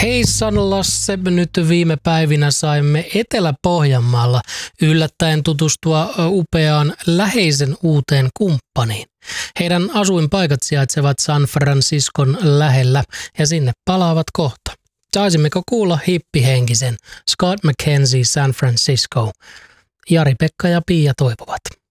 Hei San Lasse, nyt viime päivinä saimme Etelä-Pohjanmaalla yllättäen tutustua upeaan läheisen uuteen kumppaniin. Heidän asuinpaikat sijaitsevat San Franciscon lähellä ja sinne palaavat kohta. Saisimmeko kuulla hippihenkisen Scott McKenzie San Francisco? Jari-Pekka ja Pia toivovat.